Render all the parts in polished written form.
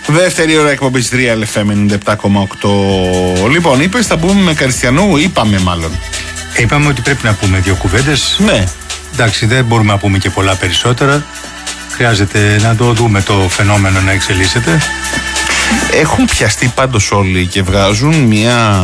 Δεύτερη ώρα εκπομπής 3 LFM 97,8. Λοιπόν, είπες θα πούμε με Καριστιανού, είπαμε μάλλον. Είπαμε ότι πρέπει να πούμε δύο κουβέντες. Ναι. Εντάξει, δεν μπορούμε να πούμε και πολλά περισσότερα. Χρειάζεται να το δούμε το φαινόμενο να εξελίσσεται. Έχουν πιαστεί πάντως όλοι και βγάζουν μια...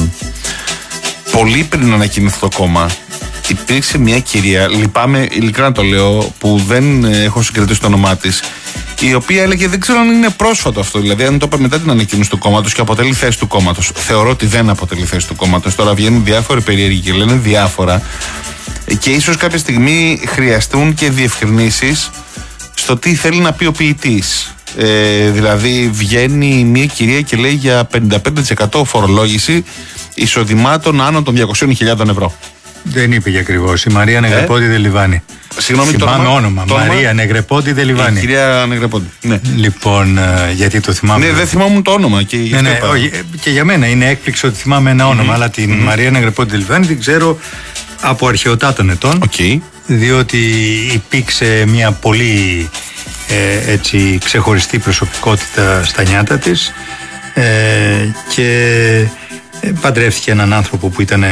Πολύ πριν ανακοινωθεί το κόμμα, υπήρξε μια κυρία, λυπάμαι, ειλικρινά το λέω, που δεν έχω συγκρατήσει το όνομά της, η οποία έλεγε, δεν ξέρω αν είναι πρόσφατο αυτό, δηλαδή αν το είπε μετά την ανακοίνωση του κόμματος και αποτελεί θέση του κόμματος. Θεωρώ ότι δεν αποτελεί θέση του κόμματος. Τώρα βγαίνουν διάφοροι περίεργοι και λένε διάφορα και ίσως κάποια στιγμή χρειαστούν και διευκρινήσεις στο τι θέλει να πει ο ποιητής. Δηλαδή βγαίνει μια κυρία και λέει για 55% φορολόγηση εισοδημάτων άνω των 200.000 ευρώ. Δεν είπε για ακριβώς. Η Μαρία Νεγρεπόντι Δελιβάνη. Συγγνώμη, θυμάμαι όνομα. Μαρία Νεγρεπόντι Δελιβάνη. Η κυρία Νεγρεπόντι. Ναι. Λοιπόν, γιατί το θυμάμαι. Ναι, δεν θυμάμαι το όνομα. Και, και για μένα είναι έκπληξη ότι θυμάμαι ένα όνομα. Αλλά την Μαρία Νεγρεπόντι Δελιβάνη την ξέρω από αρχαιοτάτων ετών. Διότι υπήρξε μια πολύ έτσι ξεχωριστή προσωπικότητα στα νιάτα της και παντρεύτηκε έναν άνθρωπο που ήταν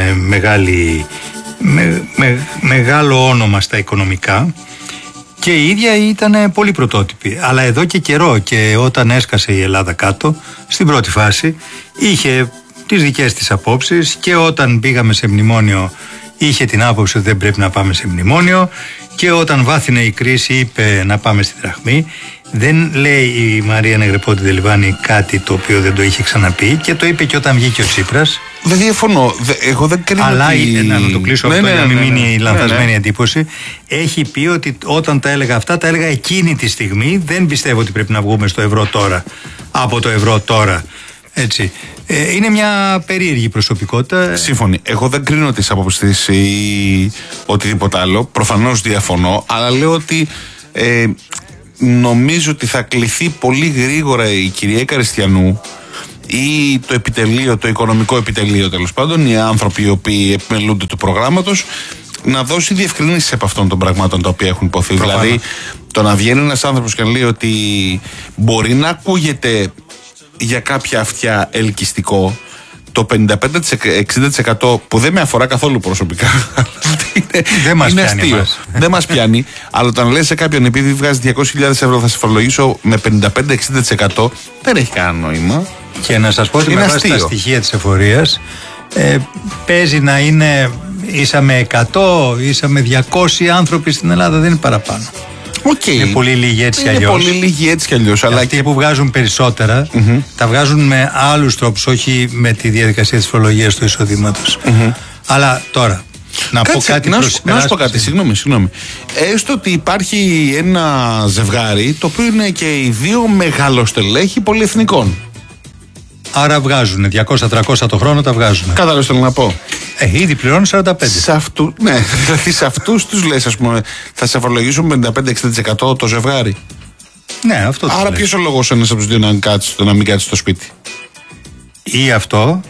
μεγάλο όνομα στα οικονομικά και η ίδια ήταν πολύ πρωτότυπη. Αλλά εδώ και καιρό, και όταν έσκασε η Ελλάδα κάτω στην πρώτη φάση, είχε τις δικές της απόψεις και όταν πήγαμε σε μνημόνιο είχε την άποψη ότι δεν πρέπει να πάμε σε μνημόνιο και όταν βάθινε η κρίση είπε να πάμε στη δραχμή. Δεν λέει η Μαρία Νεγρεπόντι Δελιβάνη κάτι το οποίο δεν το είχε ξαναπεί και το είπε και όταν βγήκε ο Τσίπρας. Δεν διαφωνώ. Εγώ δεν κρίνω. Αλλά να το κλείσω αυτό για να μην μείνει η λανθασμένη εντύπωση. Έχει πει ότι όταν τα έλεγα αυτά, τα έλεγα εκείνη τη στιγμή. Δεν πιστεύω ότι πρέπει να βγούμε στο ευρώ τώρα. Από το ευρώ τώρα. Έτσι. Είναι μια περίεργη προσωπικότητα. Σύμφωνοι. Εγώ δεν κρίνω τις απόψεις ή οτιδήποτε άλλο. Προφανώς διαφωνώ. Αλλά λέω ότι νομίζω ότι θα κληθεί πολύ γρήγορα η κυρία Καριστιανού ή το επιτελείο, το οικονομικό επιτελείο τέλος πάντων, οι άνθρωποι οι οποίοι επιμελούνται του προγράμματος, να δώσει διευκρινήσεις από αυτών των πραγμάτων τα οποία έχουν υποθεί. Δηλαδή, το να βγαίνει ένας άνθρωπος και να λέει ότι μπορεί να ακούγεται για κάποια αυτιά ελκυστικό, το 55-60% που δεν με αφορά καθόλου προσωπικά. Δεν μας πιάνει. Δεν μας πιάνει. Αλλά όταν λες σε κάποιον, επειδή βγάζει 200.000 ευρώ θα σε φορολογήσω με 55-60%, δεν έχει κανένα νόημα. Και να σας πω ότι με βάση τα στοιχεία της εφορίας παίζει να είναι ίσα με 100, ίσα με 200 άνθρωποι στην Ελλάδα, δεν είναι παραπάνω. Είναι πολύ λίγοι έτσι κι αλλιώς. Είναι πολύ λίγοι έτσι κι αλλιώς. Αλλά αυτοί που βγάζουν περισσότερα τα βγάζουν με άλλους τρόπους, όχι με τη διαδικασία της φορολογίας του εισοδήματος. Αλλά τώρα, να πω κάτι προς να σου πω κάτι, συγγνώμη. Έστω ότι υπάρχει ένα ζευγάρι το οποίο είναι και οι δύο μεγαλοστελέχοι πολυεθνικών. Άρα βγάζουν 200-300 το χρόνο, τα βγάζουν. Κατάλαβες θέλω να πω. Ήδη πληρώνουν 45. Ναι, δηλαδή σε αυτούς τους λες, ας πούμε, θα σε φορολογήσουν 55-60% το ζευγάρι. Ναι, αυτό το άρα ποιος ο λόγος ένας από τους δύο να μην κάτσει στο σπίτι. Ή αυτό,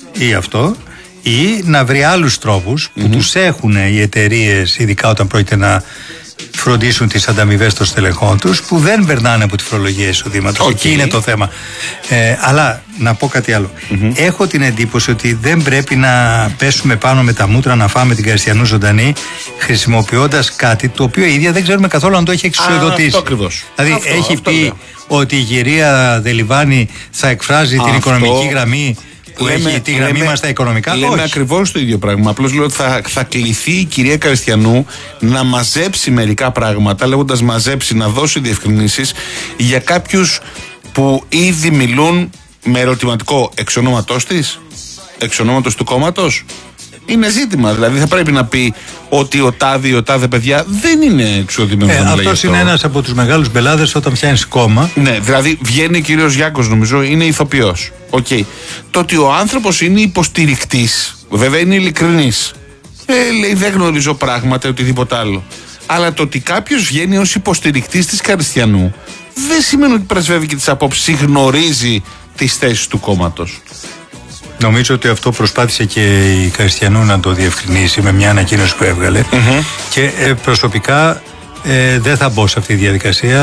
ή να βρει άλλους τρόπους που τους έχουν οι εταιρείες, ειδικά όταν πρόκειται να φροντίσουν τις ανταμοιβές των στελεχών τους, που δεν περνάνε από τη φορολογία εισοδήματος. Εκεί είναι το θέμα. Αλλά να πω κάτι άλλο. Έχω την εντύπωση ότι δεν πρέπει να πέσουμε πάνω με τα μούτρα να φάμε την Καριστιανού ζωντανή, χρησιμοποιώντας κάτι το οποίο η ίδια δεν ξέρουμε καθόλου αν το έχει εξουσιοδοτήσει. Αυτό ακριβώς. Δηλαδή έχει πει ότι η κυρία Δελιβάνη θα εκφράζει την οικονομική γραμμή που έχει τη γραμμή μας στα οικονομικά. Λέμε ακριβώς το ίδιο πράγμα. Απλώς λέω ότι θα κληθεί η κυρία Καριστιανού να μαζέψει μερικά πράγματα, λέγοντας μαζέψει, να δώσει διευκρινήσεις για κάποιους που ήδη μιλούν με ερωτηματικό εξ ονόματός της, εξ ονόματος του κόμματος. Είναι ζήτημα. Δηλαδή θα πρέπει να πει ότι ο τάδε παιδιά δεν είναι εξοδημένος. Αυτός είναι ένας από τους μεγάλους μπελάδες όταν φτιάχνεις κόμμα. Ναι, δηλαδή βγαίνει ο κύριος Γιάκος, νομίζω, είναι ηθοποιός. Το ότι ο άνθρωπος είναι υποστηρικτής, βέβαια είναι ειλικρινής. Λέει δεν γνωρίζω πράγματα οτιδήποτε άλλο. Αλλά το ότι κάποιος βγαίνει ως υποστηρικτής της Καριστιανού δεν σημαίνει ότι πρεσβεύει και τις απόψεις, γνωρίζει τις θέσεις του κόμματος. Νομίζω ότι αυτό προσπάθησε και η Καριστιανού να το διευκρινίσει με μια ανακοίνωση που έβγαλε και προσωπικά δεν θα μπω σε αυτή τη διαδικασία.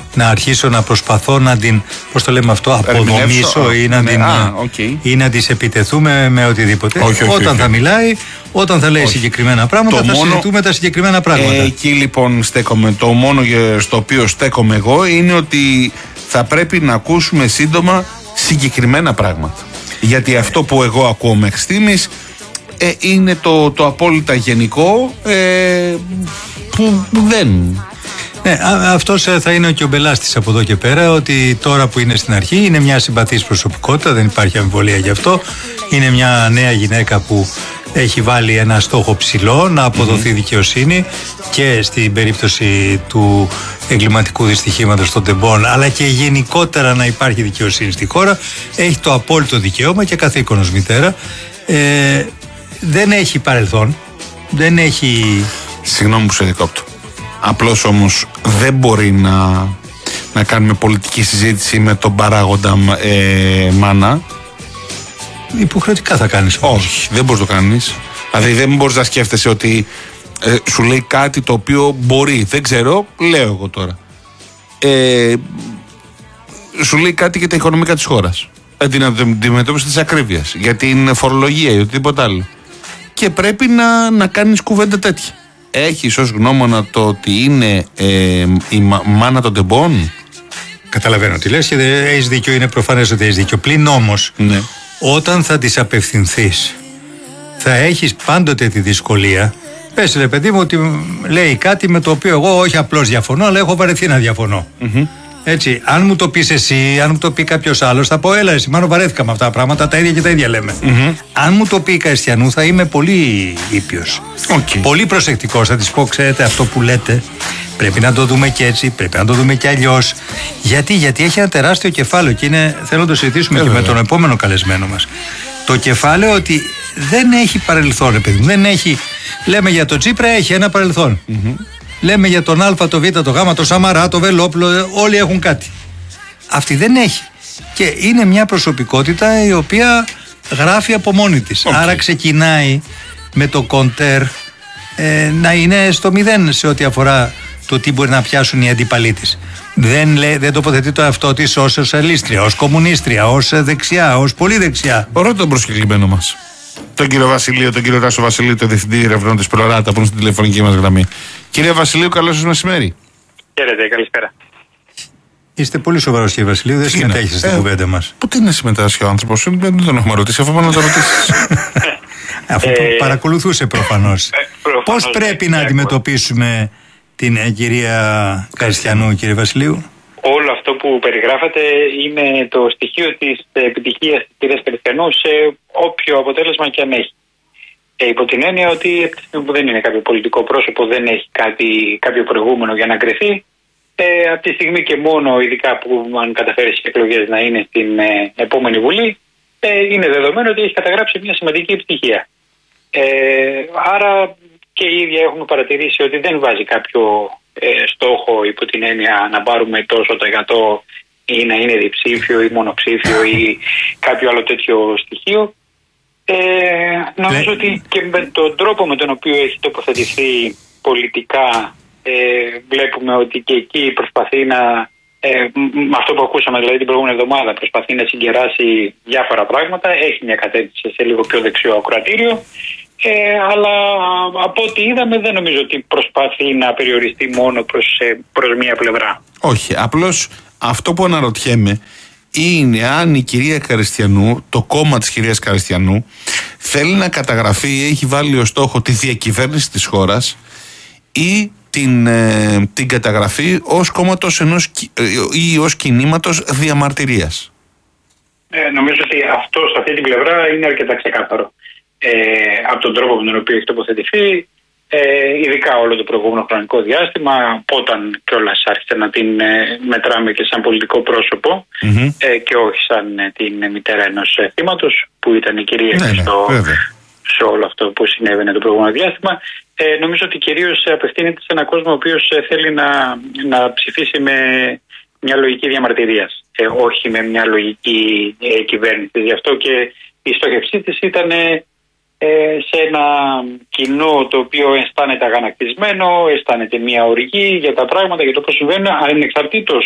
να αρχίσω να προσπαθώ να την, πώς το λέμε αυτό, αποδομήσω ή να της επιτεθούμε με οτιδήποτε. Όταν θα μιλάει, όταν θα λέει συγκεκριμένα πράγματα, θα συζητούμε τα συγκεκριμένα πράγματα. Εκεί λοιπόν στέκομαι. Το μόνο στο οποίο στέκομαι εγώ είναι ότι θα πρέπει να ακούσουμε σύντομα συγκεκριμένα πράγματα. Γιατί αυτό που εγώ ακούω μέχρι στιγμής είναι το απόλυτα γενικό που δεν... Ναι, αυτός θα είναι και ο μπελάστης από εδώ και πέρα, ότι τώρα που είναι στην αρχή είναι μια συμπαθής προσωπικότητα, δεν υπάρχει αμφιβολία γι' αυτό. Είναι μια νέα γυναίκα που έχει βάλει ένα στόχο ψηλό να αποδοθεί δικαιοσύνη και στην περίπτωση του εγκληματικού δυστυχήματος των τεμπών, αλλά και γενικότερα να υπάρχει δικαιοσύνη στη χώρα. Έχει το απόλυτο δικαίωμα και καθήκον ως μητέρα. Δεν έχει παρελθόν, δεν έχει... Συγγνώμη που σε διακόπτω. Απλώς όμως δεν μπορεί να κάνουμε πολιτική συζήτηση με τον παράγοντα μάνα. Υποχρεωτικά θα κάνεις όμως. Όχι, δεν μπορείς να το κάνεις. Δηλαδή δεν μπορείς να σκέφτεσαι ότι σου λέει κάτι το οποίο μπορεί. Δεν ξέρω, λέω εγώ τώρα. Σου λέει κάτι για τα οικονομικά της χώρας. Την αντιμετώπιση της ακρίβειας. Για την φορολογία ή οτιδήποτε άλλο. Και πρέπει να κάνεις κουβέντα τέτοια. Έχεις ως γνώμονα το ότι είναι η μάνα των τεμπών. Καταλαβαίνω τι λες και έχεις δίκιο, είναι προφανές ότι έχεις δίκιο. Πλην όμως, ναι, όταν θα της απευθυνθείς, θα έχεις πάντοτε τη δυσκολία. Πες ρε παιδί μου ότι λέει κάτι με το οποίο εγώ όχι απλώς διαφωνώ, αλλά έχω βαρεθεί να διαφωνώ. Έτσι, αν μου το πεις εσύ, αν μου το πει κάποιος άλλος, θα πω έλα εσύ, μάλλον βαρέθηκα με αυτά τα πράγματα, τα ίδια και τα ίδια λέμε. Αν μου το πει η Καριστιανού, θα είμαι πολύ ήπιος. Πολύ προσεκτικός, θα της πω, ξέρετε, αυτό που λέτε πρέπει να το δούμε και έτσι, πρέπει να το δούμε και αλλιώς. Γιατί έχει ένα τεράστιο κεφάλαιο και θέλω να το συζητήσουμε και με τον επόμενο καλεσμένο μας. Το κεφάλαιο ότι δεν έχει παρελθόν, επειδή δεν έχει. Λέμε για το Τσίπρα, έχει ένα παρελθόν. Λέμε για τον Α, το Β, το Γ, το Σαμαρά, το Βελόπουλο, όλοι έχουν κάτι. Αυτή δεν έχει. Και είναι μια προσωπικότητα η οποία γράφει από μόνη της. Άρα ξεκινάει με το κοντέρ να είναι στο μηδέν σε ό,τι αφορά το τι μπορεί να πιάσουν οι αντίπαλοι της. Δεν τοποθετεί το εαυτό της ως σοσιαλίστρια, ως κομμουνίστρια, ως δεξιά, ως πολύ δεξιά. Ρώτα τον προσκεκλημένο μας. Τον κύριο Βασιλείο, τον κύριο Τάσο Βασιλείο, το διευθυντή ερευνών της Προράτα, που είναι στην τηλεφωνική μας γραμμή. Κύριε Βασιλείου, καλό σας μεσημέρι. Χαίρετε, καλησπέρα. Είστε πολύ σοβαρός, κύριε Βασιλείου, δεν συμμετέχετε στην κουβέντα μας. Πού τι να συμμετάσχει ο άνθρωπος, δεν τον έχουμε ρωτήσει, αφού να το ρωτήσεις. Αυτό παρακολουθούσε προφανώς. Πώς πρέπει να αντιμετωπίσουμε την κυρία Καριστιανού, κύριε Βασιλείου? Όλο αυτό που περιγράφατε είναι το στοιχείο της επιτυχίας της κυρίας Καριστιανού σε όποιο αποτέλεσμα και αν έχει. Υπό την έννοια ότι που δεν είναι κάποιο πολιτικό πρόσωπο, δεν έχει κάποιο προηγούμενο για να κρυθεί. Από τη στιγμή και μόνο, ειδικά που αν καταφέρει στις εκλογές να είναι στην επόμενη Βουλή, είναι δεδομένο ότι έχει καταγράψει μια σημαντική επιτυχία. Άρα και οι ίδιοι έχουμε παρατηρήσει ότι δεν βάζει κάποιο στόχο υπό την έννοια να πάρουμε τόσο το 100 ή να είναι διψήφιο ή μονοψήφιο ή κάποιο άλλο τέτοιο στοιχείο. Νομίζω ότι και με τον τρόπο με τον οποίο έχει τοποθετηθεί πολιτικά βλέπουμε ότι και εκεί προσπαθεί με αυτό που ακούσαμε δηλαδή την προηγούμενη εβδομάδα, προσπαθεί να συγκεράσει διάφορα πράγματα, έχει μια κατεύθυνση σε λίγο πιο δεξιό ακροατήριο, αλλά από ό,τι είδαμε δεν νομίζω ότι προσπαθεί να περιοριστεί μόνο προς μία πλευρά. Όχι, απλώς αυτό που αναρωτιέμαι είναι αν η κυρία Καριστιανού, το κόμμα της κυρίας Καριστιανού, θέλει να καταγραφεί, έχει βάλει ως στόχο τη διακυβέρνηση της χώρας ή την καταγραφή ως κόμματος ή ως κινήματος διαμαρτυρίας. Νομίζω ότι αυτό σε αυτή την πλευρά είναι αρκετά ξεκάθαρο. Από τον τρόπο με τον οποίο έχει τοποθετηθεί, ειδικά όλο το προηγούμενο χρονικό διάστημα, όταν κιόλας άρχισε να την μετράμε και σαν πολιτικό πρόσωπο και όχι σαν την μητέρα ενός θύματος που ήταν η κυρία σε όλο αυτό που συνέβαινε το προηγούμενο διάστημα. Νομίζω ότι κυρίως απευθύνεται σε έναν κόσμο ο οποίος θέλει να ψηφίσει με μια λογική διαμαρτυρίας, όχι με μια λογική κυβέρνηση. Γι' αυτό και η στόχευσή της ήταν σε ένα κοινό το οποίο αισθάνεται αγανακτισμένο, αισθάνεται μια οργή για τα πράγματα, για το πώς συμβαίνουν, ανεξαρτήτως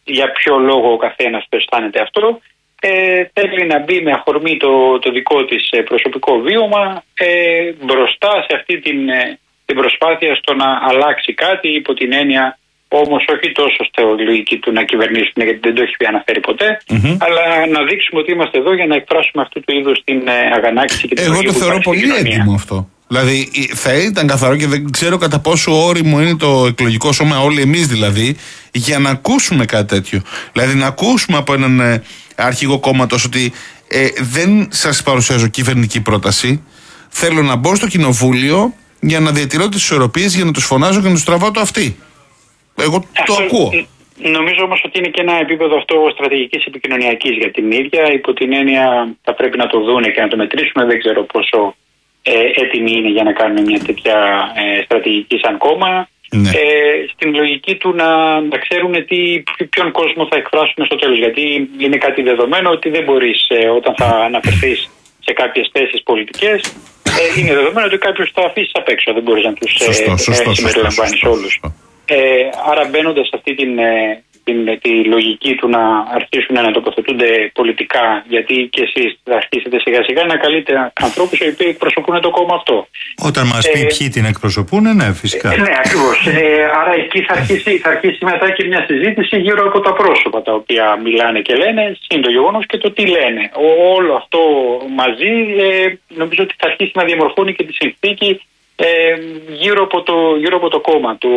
για ποιο λόγο ο καθένας το αισθάνεται αυτό. Θέλει να μπει με αφορμή το δικό της προσωπικό βίωμα μπροστά σε αυτή την προσπάθεια στο να αλλάξει κάτι, υπό την έννοια όμως όχι τόσο στη λογική του να κυβερνήσουν, γιατί δεν το έχει αναφέρει ποτέ, αλλά να δείξουμε ότι είμαστε εδώ για να εκφράσουμε αυτού του είδους την αγανάκτηση και την εγώ το θεωρώ πολύ έντιμο αυτό. Δηλαδή θα ήταν καθαρό και δεν ξέρω κατά πόσο όριμο είναι το εκλογικό σώμα, όλοι εμείς δηλαδή, για να ακούσουμε κάτι τέτοιο. Δηλαδή να ακούσουμε από έναν αρχηγό κόμματος ότι δεν σας παρουσιάζω κυβερνητική πρόταση, θέλω να μπω στο κοινοβούλιο για να διατηρώ τις ισορροπίες, για να τους φωνάζω και να τους τραβάω το αυτί. Εγώ το ακούω. Νομίζω όμως ότι είναι και ένα επίπεδο αυτό στρατηγικής επικοινωνιακής για την ίδια. Υπό την έννοια θα πρέπει να το δούνε και να το μετρήσουμε. Δεν ξέρω πόσο έτοιμοι είναι για να κάνουν μια τέτοια στρατηγική σαν κόμμα. Ναι. Στην λογική του να ξέρουν ποιον κόσμο θα εκφράσουν στο τέλος. Γιατί είναι κάτι δεδομένο ότι δεν μπορείς όταν θα αναφερθείς σε κάποιες θέσεις πολιτικές, είναι δεδομένο ότι κάποιος θα αφήσεις απ' έξω. Δεν μπορείς να τους συμπεριλαμβάνεις όλους. Άρα μπαίνοντας σε αυτή τη λογική του να αρχίσουν να τοποθετούνται πολιτικά, γιατί και εσείς θα αρχίσετε σιγά σιγά να καλείτε ανθρώπους οι οποίοι εκπροσωπούν το κόμμα αυτό. Όταν μας πει ποιοι την εκπροσωπούν, ναι, φυσικά. Ναι, ακριβώς. Άρα εκεί θα αρχίσει μετά και μια συζήτηση γύρω από τα πρόσωπα τα οποία μιλάνε και λένε, συν το γεγονός και το τι λένε. Όλο αυτό μαζί νομίζω ότι θα αρχίσει να διαμορφώνει και τη συνθήκη γύρω από το κόμμα του,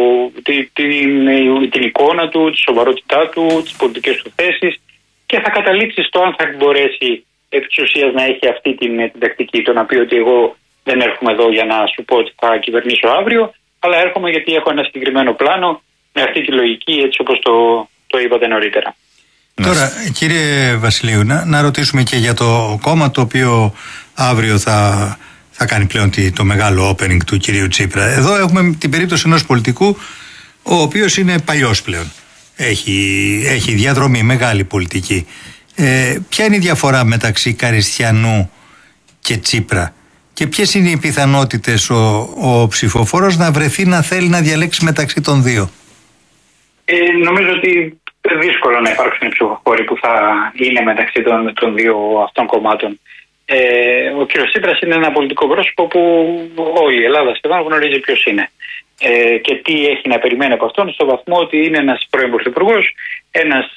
την εικόνα του, τη σοβαρότητά του, τις πολιτικές του θέσεις, και θα καταλήξει στο αν θα μπορέσει επί της ουσίας να έχει αυτή την τακτική, το να πει ότι εγώ δεν έρχομαι εδώ για να σου πω ότι θα κυβερνήσω αύριο, αλλά έρχομαι γιατί έχω ένα συγκεκριμένο πλάνο με αυτή τη λογική, έτσι όπως το είπατε νωρίτερα. Τώρα, κύριε Βασιλείου, να ρωτήσουμε και για το κόμμα το οποίο αύριο θα κάνει πλέον το μεγάλο opening του κυρίου Τσίπρα. Εδώ έχουμε την περίπτωση ενός πολιτικού ο οποίος είναι παλιός πλέον. Έχει διαδρομή, μεγάλη πολιτική. Ποια είναι η διαφορά μεταξύ Καριστιανού και Τσίπρα και ποιες είναι οι πιθανότητες ο ψηφοφόρος να βρεθεί να θέλει να διαλέξει μεταξύ των δύο? Νομίζω ότι δύσκολο να υπάρξουν ψηφοφόροι που θα είναι μεταξύ των δύο αυτών κομμάτων. Ο κ. Τσίπρας είναι ένα πολιτικό πρόσωπο που όλη η Ελλάδα σχεδόν γνωρίζει ποιος είναι και τι έχει να περιμένει από αυτόν, στο βαθμό ότι είναι ένας πρώην πρωθυπουργός, ένας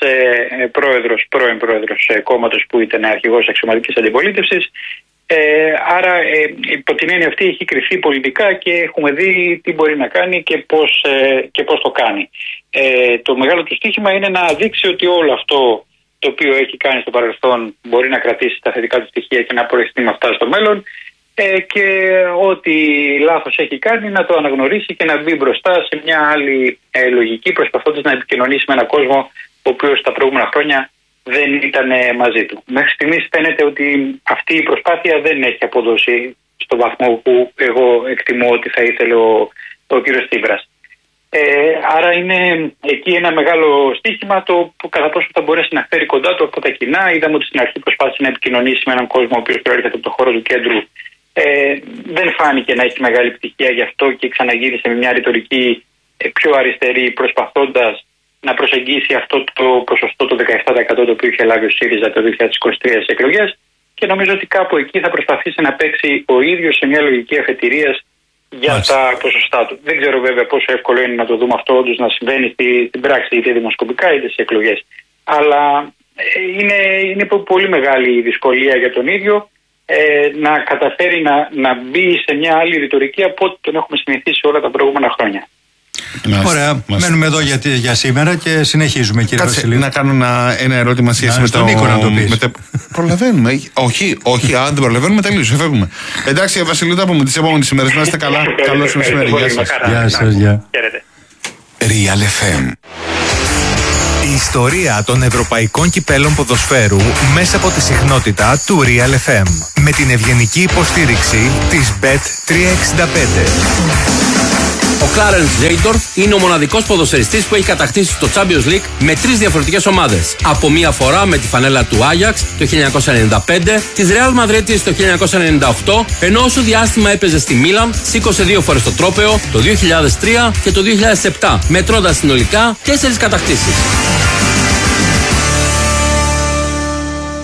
πρώην πρόεδρος κόμματος που ήταν αρχηγός αξιωματικής αντιπολίτευσης. Άρα υπό την έννοια αυτή έχει κρυφθεί πολιτικά και έχουμε δει τι μπορεί να κάνει και πώς το κάνει. Το μεγάλο του στοίχημα είναι να δείξει ότι όλο αυτό το οποίο έχει κάνει στο παρελθόν μπορεί να κρατήσει τα θετικά του στοιχεία και να προωθηθεί με αυτά στο μέλλον, και ό,τι λάθος έχει κάνει να το αναγνωρίσει και να μπει μπροστά σε μια άλλη λογική, προσπαθώντας να επικοινωνήσει με έναν κόσμο ο οποίος τα προηγούμενα χρόνια δεν ήταν μαζί του. Μέχρι στιγμής φαίνεται ότι αυτή η προσπάθεια δεν έχει αποδώσει στο βαθμό που εγώ εκτιμώ ότι θα ήθελε ο κύριος Τσίπρας. Άρα είναι εκεί ένα μεγάλο στοίχημα το που κατά πόσο θα μπορέσει να φέρει κοντά του από τα κοινά. Είδαμε ότι στην αρχή προσπάθησε να επικοινωνήσει με έναν κόσμο ο οποίος προέρχεται από το χώρο του κέντρου. Δεν φάνηκε να έχει μεγάλη επιτυχία γι' αυτό και ξαναγύρισε με μια ρητορική πιο αριστερή, προσπαθώντας να προσεγγίσει αυτό το ποσοστό το 17% το οποίο είχε λάβει ο ΣΥΡΙΖΑ το 2023 στις εκλογές, και νομίζω ότι κάπου εκεί θα προσπαθήσει να παίξει ο ίδιος σε μια λογική αφετηρίας για τα ποσοστά του. Δεν ξέρω βέβαια πόσο εύκολο είναι να το δούμε αυτό όντως να συμβαίνει στην πράξη, είτε δημοσκοπικά είτε στις εκλογές. Αλλά είναι πολύ μεγάλη η δυσκολία για τον ίδιο να καταφέρει να μπει σε μια άλλη ρητορική από ό,τι τον έχουμε συνηθίσει όλα τα προηγούμενα χρόνια. Ωραία, μένουμε εδώ για σήμερα και συνεχίζουμε, κύριε Βασιλείου. Να κάνω ένα ερώτημα σχέση με τον Νίκο να το πεις. Προλαβαίνουμε. Όχι, αν δεν προλαβαίνουμε τελείως, φεύγουμε. Εντάξει, Βασιλείου, τα πούμε τις επόμενες ημέρες. Να είστε καλά. Καλώς μεσημέρι. Γεια σας. Real FM. Η ιστορία των ευρωπαϊκών κυπέλων ποδοσφαίρου μέσα από τη συχνότητα του Real FM. Με την ευγενική υποστήριξη της Bet365. Ο Clarence Seedorf είναι ο μοναδικός ποδοσφαιριστής που έχει κατακτήσει στο Champions League με 3 διαφορετικές ομάδες. Από μία φορά με τη φανέλα του Ajax το 1995, της Real Madrid το 1998, ενώ όσο διάστημα έπαιζε στη Μίλαν, σήκωσε 2 φορές το τρόπαιο το 2003 και το 2007, μετρώντας συνολικά 4 κατακτήσεις.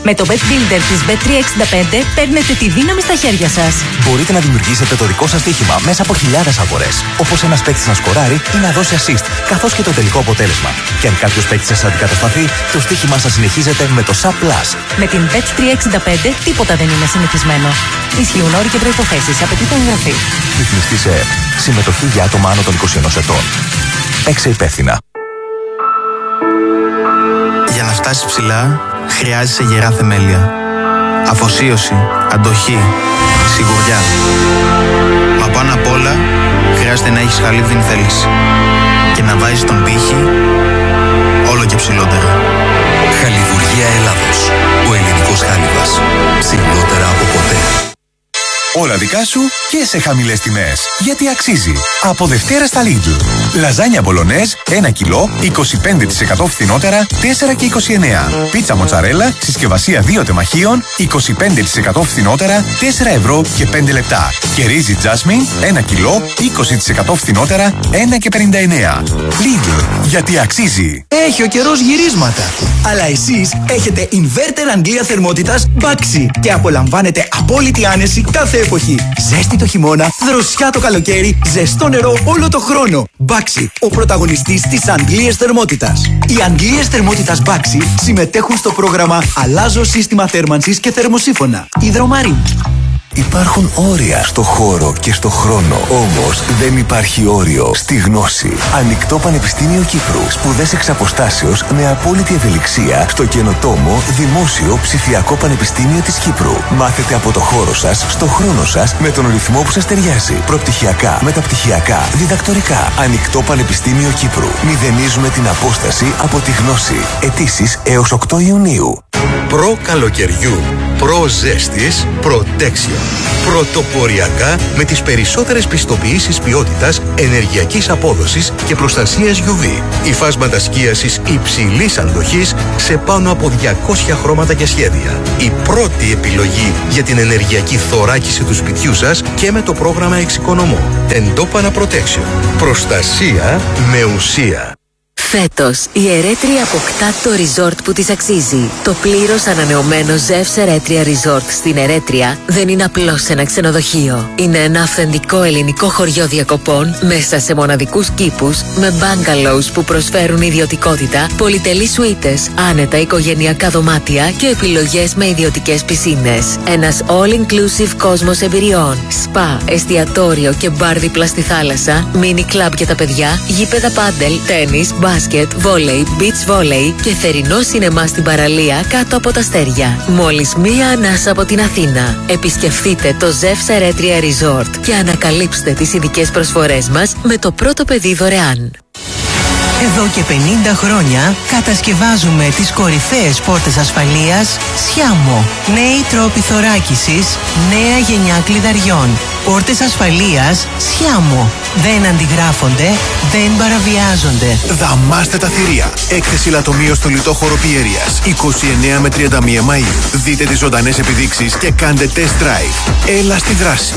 Με το Bet Builder της Bet365 παίρνετε τη δύναμη στα χέρια σας. Μπορείτε να δημιουργήσετε το δικό σας στοίχημα μέσα από χιλιάδες αγορές. Όπως ένας παίκτης να σκοράρει ή να δώσει assist, καθώς και το τελικό αποτέλεσμα. Και αν κάποιος παίκτης σας αντικατασταθεί, το στοίχημα σας συνεχίζεται με το SAP Plus. Με την Bet365 τίποτα δεν είναι συνηθισμένο. Ισχύουν όροι και προϋποθέσεις. Απαιτείται εγγραφή. Ρυθμιστή σε ΕΕΠ. Συμμετοχή για άτομα άνω των 21 ετών. Παίξε υπεύθυνα. Για να φτάσεις ψηλά, χρειάζεσαι γερά θεμέλια. Αφοσίωση, αντοχή, σιγουριά. Μα πάνω απ' όλα, χρειάζεται να έχεις χαλίβδινη θέληση. Και να βάζεις τον πύχη όλο και ψηλότερα. Χαλιβουργία Ελλάδος. Ο ελληνικός χάλιβας. Ψηλότερα από ποτέ. Όλα δικά σου και σε χαμηλές τιμές. Γιατί αξίζει. Από Δευτέρα στα Lidl. Λαζάνια μπολονέζ 1 κιλό 25% φθηνότερα 4 και 29. Πίτσα μοτσαρέλα συσκευασία 2 τεμαχίων 25% φθηνότερα 4 ευρώ και 5 λεπτά. Και ρύζι Jasmine 1 κιλό 20% φθηνότερα 1 και 59. Lidl. Γιατί αξίζει. Έχει ο καιρός γυρίσματα. Αλλά εσείς έχετε inverter Αγγλία θερμότητας Baxi και απολαμβάνετε απόλυτη άνεση κάθε εποχή. Ζέστη το χειμώνα, δροσιά το καλοκαίρι, ζεστό νερό όλο το χρόνο. Baxi, ο πρωταγωνιστής της Αγγλίας θερμότητας. Οι Αγγλίες θερμότητας Baxi συμμετέχουν στο πρόγραμμα Αλλάζω σύστημα θέρμανσης και θερμοσύφωνα. Υδρομαρή. Υπάρχουν όρια στο χώρο και στο χρόνο. Όμως δεν υπάρχει όριο στη γνώση. Ανοιχτό Πανεπιστήμιο Κύπρου. Σπουδές εξ αποστάσεως με απόλυτη ευελιξία στο καινοτόμο Δημόσιο Ψηφιακό Πανεπιστήμιο της Κύπρου. Μάθετε από το χώρο σας, στο χρόνο σας, με τον ρυθμό που σας ταιριάζει. Προπτυχιακά, μεταπτυχιακά, διδακτορικά. Ανοιχτό Πανεπιστήμιο Κύπρου. Μηδενίζουμε την απόσταση από τη γνώση. Αιτήσεις έως 8 Ιουνίου. Προ καλοκαιριού, προ ζέστης, Protection. Πρωτοποριακά με τις περισσότερες πιστοποιήσεις ποιότητας, ενεργειακής απόδοσης και προστασίας UV. Υφάσματα σκίασης υψηλής αντοχής σε πάνω από 200 χρώματα και σχέδια. Η πρώτη επιλογή για την ενεργειακή θωράκιση του σπιτιού σας και με το πρόγραμμα Εξοικονομώ. Εντόπανα Protection. Προστασία με ουσία. Φέτος, η Ερέτρια αποκτά το resort που της αξίζει. Το πλήρως ανανεωμένο Ζεύς Ερέτρια Resort στην Ερέτρια δεν είναι απλώς ένα ξενοδοχείο. Είναι ένα αυθεντικό ελληνικό χωριό διακοπών μέσα σε μοναδικούς κήπους με bungalows που προσφέρουν ιδιωτικότητα, πολυτελείς σουίτες, άνετα οικογενειακά δωμάτια και επιλογές με ιδιωτικές πισίνες. Ένας all-inclusive κόσμος εμπειριών. Σπα, εστιατόριο και μπαρ δίπλα στη θάλασσα, mini club για τα παιδιά, γήπεδα πάντελ, τένις, μπάσκετ, βόλεϊ, beach volley και θερινό σινεμά στην παραλία κάτω από τα αστέρια. Μόλις μία ανάσα από την Αθήνα. Επισκεφτείτε το Ζεύς Ερέτρια Resort και ανακαλύψτε τις ειδικές προσφορές μας με το πρώτο παιδί δωρεάν. Εδώ και 50 χρόνια κατασκευάζουμε τις κορυφαίες πόρτες ασφαλείας Σιάμο. Νέοι τρόποι θωράκισης, νέα γενιά κλειδαριών. Πόρτες ασφαλείας Σιάμο. Δεν αντιγράφονται, δεν παραβιάζονται. Δαμάστε τα θηρία. Έκθεση λατομείο στο λιτό χώρο Πιερίας. 29 με 31 Μαΐου. Δείτε τις ζωντανές επιδείξεις και κάντε test drive. Έλα στη δράση.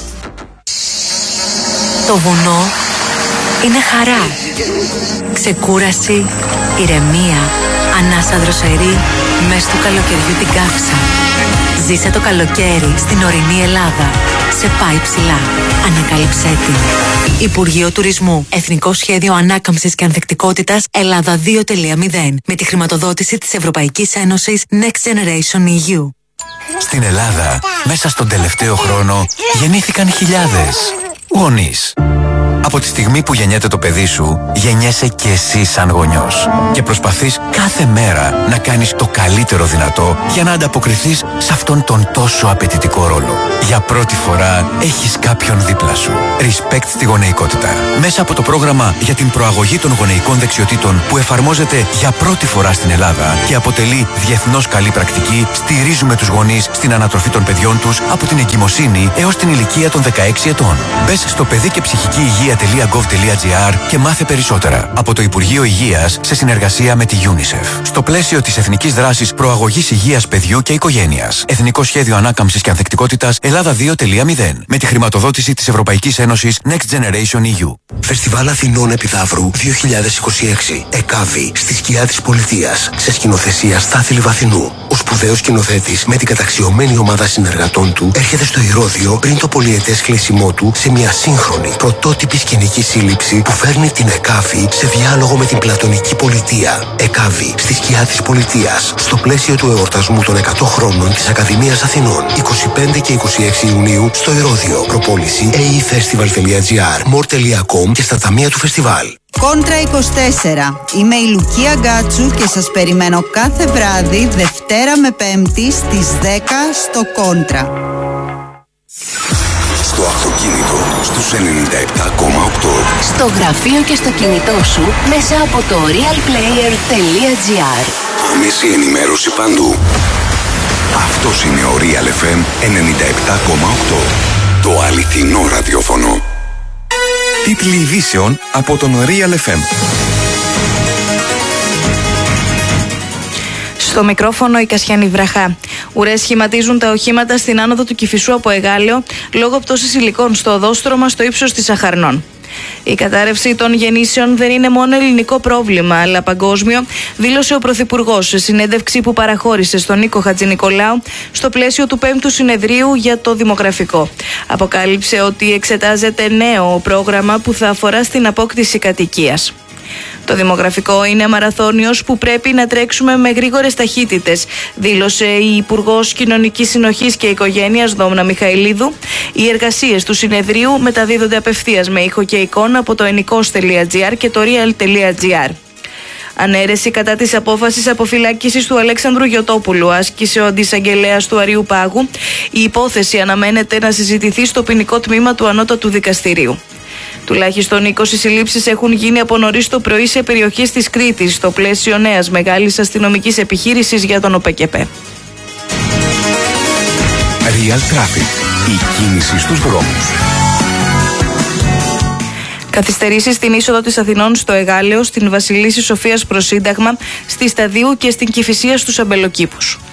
Το βουνό είναι χαρά, ξεκούραση, ηρεμία, ανάσα δροσερή, μες του καλοκαιριού την καύσα. Ζήσε το καλοκαίρι στην ορεινή Ελλάδα. Σε πάει ψηλά. Ανακάλυψέ την. Υπουργείο Τουρισμού. Εθνικό Σχέδιο Ανάκαμψης και Ανθεκτικότητας Ελλάδα 2.0. Με τη χρηματοδότηση της Ευρωπαϊκής Ένωσης Next Generation EU. Στην Ελλάδα, μέσα στον τελευταίο χρόνο, γεννήθηκαν χιλιάδες γονείς. Από τη στιγμή που γεννιέται το παιδί σου, γεννιέσαι και εσύ σαν γονιός. Και προσπαθείς κάθε μέρα να κάνεις το καλύτερο δυνατό για να ανταποκριθείς σε αυτόν τον τόσο απαιτητικό ρόλο. Για πρώτη φορά έχεις κάποιον δίπλα σου. Respect στη γονεϊκότητα. Μέσα από το πρόγραμμα για την προαγωγή των γονεϊκών δεξιοτήτων που εφαρμόζεται για πρώτη φορά στην Ελλάδα και αποτελεί διεθνώς καλή πρακτική, στηρίζουμε τους γονείς στην ανατροφή των παιδιών τους από την εγκυμοσύνη έως την ηλικία των 16 ετών. Μπες στο παιδί και ψυχική υγεία.gov.gr και μάθε περισσότερα. Από το Υπουργείο Υγείας σε συνεργασία με τη UNICEF. Στο πλαίσιο της Εθνικής Δράσης Προαγωγής Υγείας Παιδιού και Οικογένειας. Εθνικό Σχέδιο Ανάκαμψης και Ανθεκτικότητας Ελλάδα 2.0. Με τη χρηματοδότηση της Ευρωπαϊκής Ένωσης Next Generation EU. Φεστιβάλ Αθηνών Επιδαύρου 2026. Εκάβη στη σκιά της πολιτείας. Σε σκηνοθεσία Στάθη Λιβαθινού. Ως σπουδαίος σκηνοθέτης με την καταξιωμένη ομάδα συνεργατών του έρχεται στο Ηρώδειο πριν το πολυετές κλείσιμό του σε μια σύγχρονη πρωτότυπη σκηνική σύλληψη που φέρνει την ΕΚΑΒΗ σε διάλογο με την πλατωνική πολιτεία. ΕΚΑΒΗ στη σκιά της πολιτείας, στο πλαίσιο του εορτασμού των 100 χρόνων της Ακαδημίας Αθηνών, 25 και 26 Ιουνίου στο Ηρώδειο. Προπόληση aefestival.gr, more.com και στα ταμεία του φεστιβάλ. Κόντρα 24. Είμαι η Λουκία Γκάτσου και σας περιμένω κάθε βράδυ Δευτέρα με Πέμπτη στις 10 στο Κόντρα. Στο αυτοκίνητο στους 97,8. Στο γραφείο και στο κινητό σου μέσα από το realplayer.gr. Άμεση ενημέρωση παντού. Αυτός είναι ο Real FM 97,8. Το αληθινό ραδιόφωνο. Τίτλοι ειδήσεων από τον Real FM. Στο μικρόφωνο η Κασιάνη Βραχά. Ουρές σχηματίζουν τα οχήματα στην άνοδο του Κηφισού από Εγάλεο λόγω πτώσης υλικών στο οδόστρωμα στο ύψος της Αχαρνών. Η κατάρρευση των γεννήσεων δεν είναι μόνο ελληνικό πρόβλημα, αλλά παγκόσμιο, δήλωσε ο Πρωθυπουργός σε συνέντευξη που παραχώρησε στον Νίκο Χατζηνικολάου στο πλαίσιο του 5ου συνεδρίου για το δημογραφικό. Αποκάλυψε ότι εξετάζεται νέο πρόγραμμα που θα αφορά στην απόκτηση κατοικίας. Το δημογραφικό είναι μαραθώνιος που πρέπει να τρέξουμε με γρήγορες ταχύτητες, δήλωσε η Υπουργός Κοινωνικής Συνοχής και Οικογένειας Δόμνα Μιχαηλίδου. Οι εργασίες του συνεδρίου μεταδίδονται απευθείας με ήχο και εικόνα από το enikos.gr και το real.gr. Ανέρεση κατά της απόφασης αποφυλάκησης του Αλέξανδρου Γιωτόπουλου άσκησε ο αντισαγγελέας του Αριού Πάγου. Η υπόθεση αναμένεται να συζητηθεί στο ποινικό τμήμα του Ανώτατου Δικαστηρίου. Τουλάχιστον 20 συλλήψεις έχουν γίνει από νωρίς το πρωί σε περιοχές της Κρήτης, στο πλαίσιο νέας μεγάλης αστυνομικής επιχείρησης για τον ΟΠΕΚΕΠΕ. Real Traffic. Η κίνηση στους δρόμους. Καθυστερήσεις στην είσοδο της Αθηνών στο Εγάλεο, στην Βασιλίσσης Σοφίας προς Σύνταγμα, στη Σταδίου και στην Κηφισία στους Αμπελοκήπους.